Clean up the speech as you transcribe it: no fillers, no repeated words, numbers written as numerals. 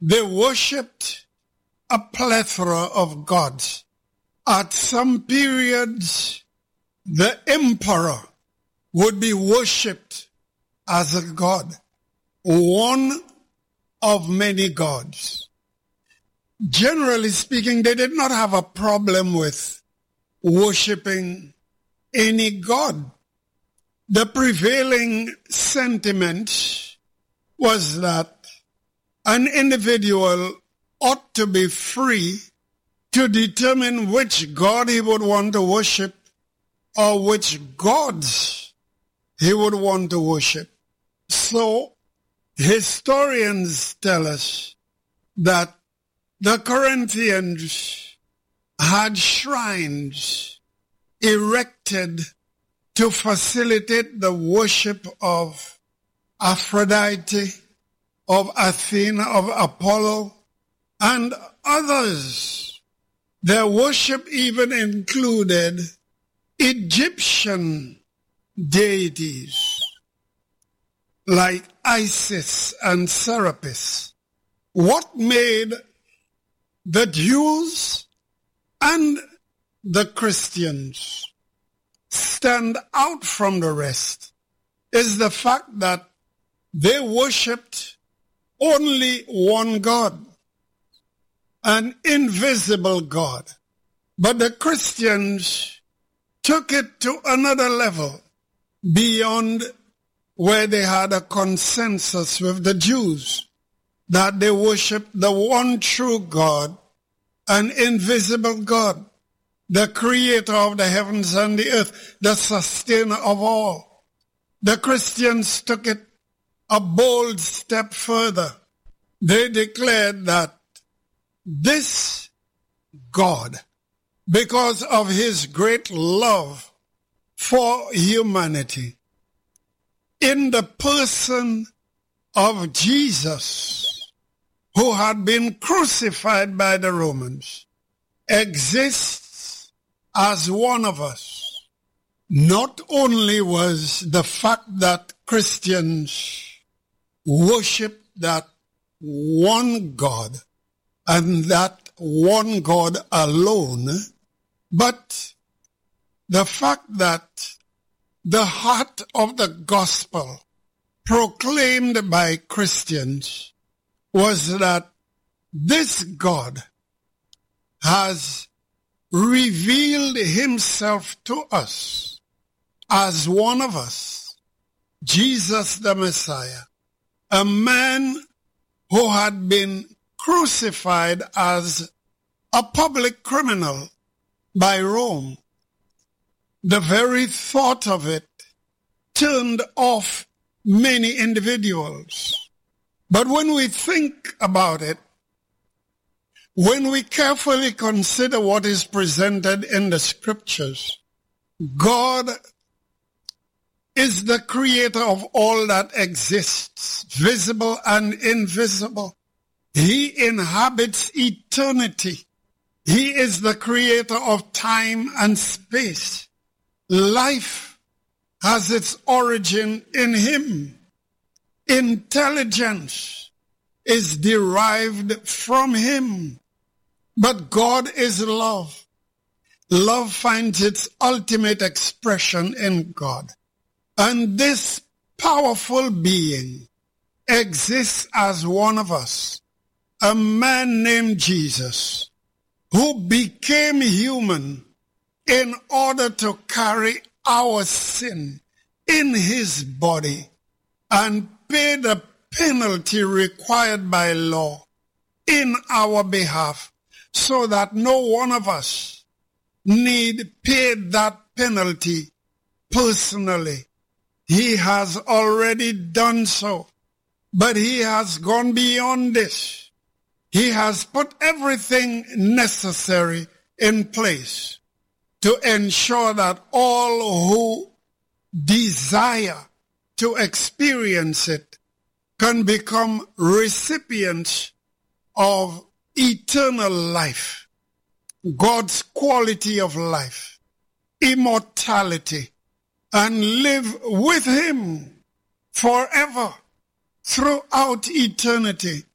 They worshipped a plethora of gods. At some periods, the emperor would be worshipped as a god, one of many gods. Generally speaking, they did not have a problem with worshipping any god. The prevailing sentiment was that an individual ought to be free to determine which god he would want to worship or which gods he would want to worship. So historians tell us that the Corinthians had shrines erected to facilitate the worship of Aphrodite, of Athena, of Apollo, and others. Their worship even included Egyptian deities like Isis and Serapis. What made the Jews and the Christians stand out from the rest is the fact that they worshipped only one God, an invisible God. But the Christians took it to another level beyond where they had a consensus with the Jews, that they worshiped the one true God, an invisible God, the creator of the heavens and the earth, the sustainer of all. The Christians took it a bold step further. They declared that this God, because of his great love for humanity, in the person of Jesus, who had been crucified by the Romans, exists as one of us. Not only was the fact that Christians worship that one God and that one God alone, but the fact that the heart of the gospel proclaimed by Christians was that this God has revealed himself to us as one of us, Jesus the Messiah, a man who had been crucified as a public criminal by Rome. The very thought of it turned off many individuals. But when we think about it, when we carefully consider what is presented in the scriptures, God is the creator of all that exists, visible and invisible. He inhabits eternity. He is the creator of time and space. Life has its origin in him. Intelligence is derived from him. But God is love. Love finds its ultimate expression in God. And this powerful being exists as one of us, a man named Jesus, who became human in order to carry our sin in his body and pay the penalty required by law in our behalf, so that no one of us need pay that penalty personally. He has already done so, but he has gone beyond this. He has put everything necessary in place to ensure that all who desire to experience it can become recipients of eternal life, God's quality of life, immortality, and live with him forever throughout eternity